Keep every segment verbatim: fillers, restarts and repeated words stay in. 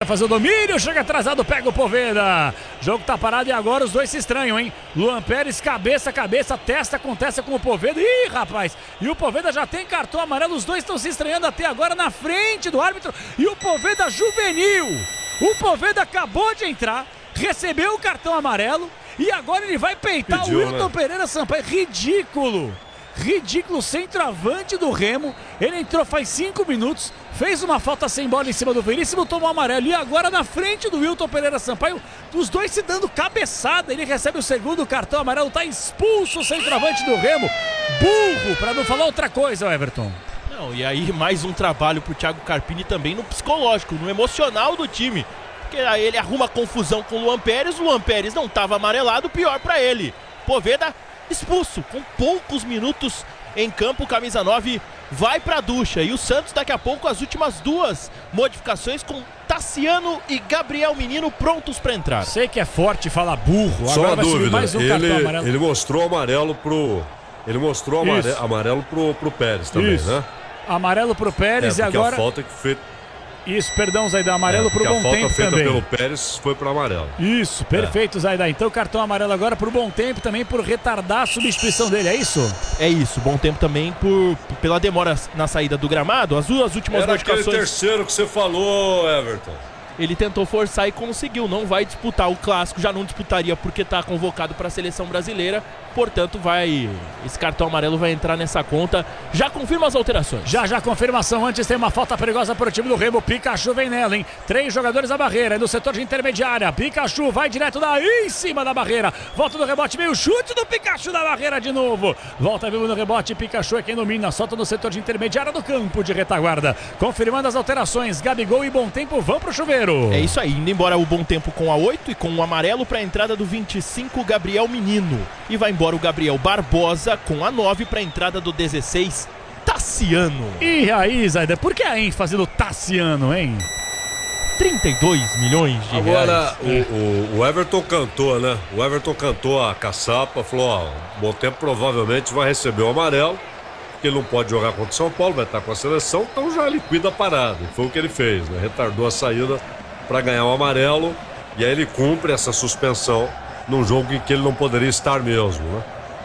fazer o domínio, chega atrasado, pega o Poveda. O jogo tá parado e agora os dois se estranham, hein? Luan Pérez, cabeça a cabeça, testa com testa com o Poveda. Ih, rapaz! E o Poveda já tem cartão amarelo, os dois estão se estranhando até agora na frente do árbitro. E o Poveda juvenil. O Poveda acabou de entrar, recebeu o cartão amarelo e agora ele vai peitar Pediu, o Wilton né? Pereira Sampaio. Ridículo! Ridículo, centroavante do Remo. Ele entrou faz cinco minutos, fez uma falta sem bola em cima do Veríssimo, tomou amarelo. E agora na frente do Wilton Pereira Sampaio, os dois se dando cabeçada. Ele recebe o segundo cartão amarelo, tá expulso o centroavante do Remo. Burro, pra não falar outra coisa, Everton. Não, e aí mais um trabalho pro Thiago Carpini também no psicológico, no emocional do time. Porque aí ele arruma confusão com o Luan Pérez, o Luan Pérez não tava amarelado, pior pra ele. Poveda expulso, com poucos minutos em campo, camisa nove vai pra ducha. E o Santos daqui a pouco as últimas duas modificações com Tassiano e Gabriel Menino prontos pra entrar. Sei que é forte falar burro, só agora uma vai dúvida, mais um ele, cartão amarelo. ele mostrou amarelo pro... Ele mostrou amare, amarelo pro, pro Pérez também, Isso. né? Amarelo pro Pérez é, e agora... a falta que fez... Isso, perdão, Zaida, amarelo é, pro Bom Tempo também. a falta feita pelo Pérez foi pro amarelo. Isso, perfeito, é. Zaida. Então cartão amarelo agora pro Bom Tempo também por retardar a substituição dele, é isso? É isso, Bom Tempo também por, pela demora na saída do gramado. As duas últimas Era modificações... aquele terceiro que você falou, Everton. Ele tentou forçar e conseguiu, não vai disputar o clássico, já não disputaria porque está convocado para a seleção brasileira, portanto vai, esse cartão amarelo vai entrar nessa conta. Já confirma as alterações. Já, já, confirmação, antes tem uma falta perigosa para o time do Remo, Pikachu vem nela, hein? Três jogadores da barreira, no setor de intermediária, Pikachu vai direto daí em cima da barreira, volta no rebote, meio chute do Pikachu da barreira de novo, volta vivo no rebote, Pikachu é quem domina, solta no setor de intermediária do campo de retaguarda, confirmando as alterações, Gabigol e Bom Tempo vão pro chuveiro. É isso aí, indo embora o Bom Tempo com a oito e com o amarelo para a entrada do vinte e cinco, Gabriel Menino. E vai embora o Gabriel Barbosa com a nove para a entrada do dezesseis, Tassiano. E aí, Zaida, por que a ênfase do Tassiano, hein? trinta e dois milhões de Agora, reais. O, o, o Everton cantou, né? O Everton cantou a caçapa, falou, ó, o Bom Tempo provavelmente vai receber o amarelo, porque ele não pode jogar contra o São Paulo, vai estar com a seleção, então já liquida a parada. Foi o que ele fez, né? Retardou a saída para ganhar o amarelo e aí ele cumpre essa suspensão num jogo em que ele não poderia estar mesmo, né?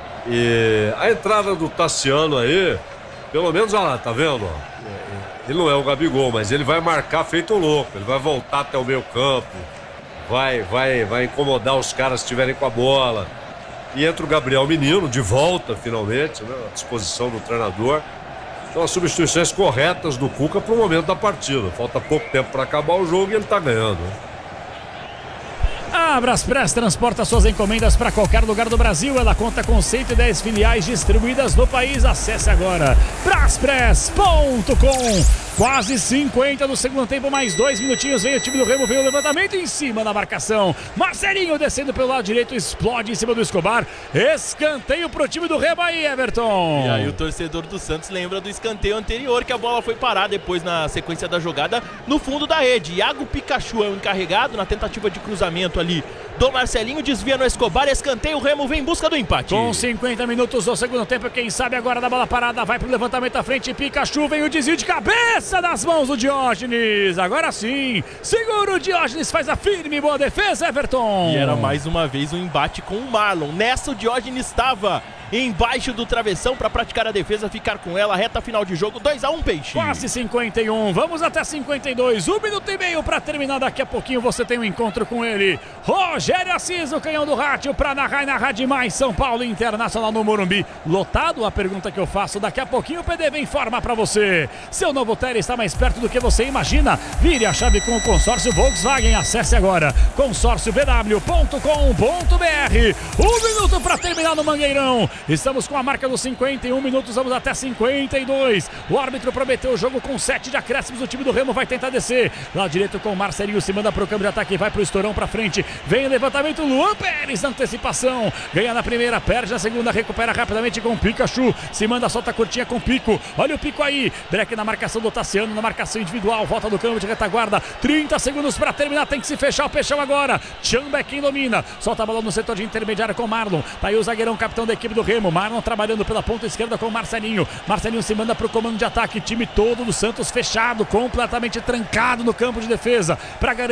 E a entrada do Tassiano aí, pelo menos, olha lá, tá vendo? Ele não é o Gabigol, mas ele vai marcar feito louco, ele vai voltar até o meio campo, vai, vai, vai incomodar os caras que estiverem com a bola. E entra o Gabriel Menino, de volta finalmente, né, à disposição do treinador. Então as substituições corretas do Cuca para o momento da partida. Falta pouco tempo para acabar o jogo e ele está ganhando. A Braspress transporta suas encomendas para qualquer lugar do Brasil. Ela conta com cento e dez filiais distribuídas no país. Acesse agora braspress ponto com. Quase cinquenta do segundo tempo, mais dois minutinhos. Vem o time do Remo, vem o levantamento em cima da marcação. Marcelinho descendo pelo lado direito, explode em cima do Escobar. Escanteio pro time do Remo aí, Everton. E aí o torcedor do Santos lembra do escanteio anterior, que a bola foi parar depois na sequência da jogada no fundo da rede. Iago Pikachu é o encarregado na tentativa de cruzamento ali do Marcelinho, desvia no Escobar, escanteio, o Remo vem em busca do empate. Com cinquenta minutos do segundo tempo, quem sabe agora da bola parada, vai pro levantamento à frente, Pikachu, vem o desvio de cabeça das mãos do Diógenes, agora sim, segura o Diógenes, faz a firme, boa defesa, Everton. E era mais uma vez um embate com o Marlon, nessa o Diógenes estava embaixo do travessão para praticar a defesa, ficar com ela, reta final de jogo, dois a um, Peixe. Quase cinquenta e um, vamos até cinquenta e dois, um minuto e meio para terminar, daqui a pouquinho você tem um encontro com ele, Rogério Assis, o canhão do rádio, para narrar e narrar demais, São Paulo Internacional no Morumbi, lotado? A pergunta que eu faço, daqui a pouquinho o P D V informa para você, seu novo Tele está mais perto do que você imagina, vire a chave com o consórcio Volkswagen, acesse agora, consórcio b w ponto com ponto b r, um minuto para terminar no Mangueirão. Estamos com a marca dos cinquenta e um minutos, vamos até cinquenta e dois. O árbitro prometeu o jogo com sete de acréscimos. O time do Remo vai tentar descer. Lá direito com o Marcelinho, se manda para o câmbio de ataque, vai para o estourão para frente. Vem o levantamento, Luan Pérez na antecipação. Ganha na primeira, perde na segunda, recupera rapidamente com o Pikachu. Se manda, solta curtinha com o Pico. Olha o Pico aí. Break na marcação do Tassiano, na marcação individual. Volta do câmbio de retaguarda. trinta segundos para terminar, tem que se fechar o peixão agora. Chamba é quem domina. Solta a bola no setor de intermediário com o Marlon. Tá aí o zagueirão, capitão da equipe do Remo. Marlon trabalhando pela ponta esquerda com o Marcelinho. Marcelinho se manda para o comando de ataque. Time todo do Santos fechado, completamente trancado no campo de defesa para garantir